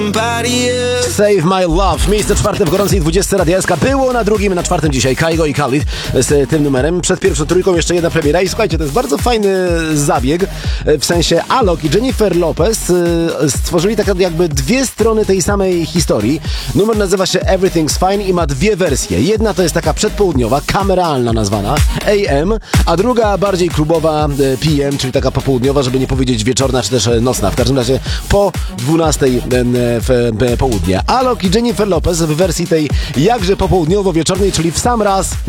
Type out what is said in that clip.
Save My Love. Miejsce czwarte w gorącej 20 Radia SK. Było na drugim, na czwartym dzisiaj Kygo i Khalid z tym numerem. Przed pierwszą trójką jeszcze jedna premiera. I słuchajcie, to jest bardzo fajny zabieg. W sensie Alok i Jennifer Lopez stworzyli tak jakby dwie strony tej samej historii. Numer nazywa się Everything's Fine i ma dwie wersje. Jedna to jest taka przedpołudniowa, kameralna nazwana, AM, a druga bardziej klubowa, PM, czyli taka popołudniowa, żeby nie powiedzieć wieczorna czy też nocna. W każdym razie po 12 w południe. Alok i Jennifer Lopez w wersji tej jakże popołudniowo-wieczornej, czyli w sam raz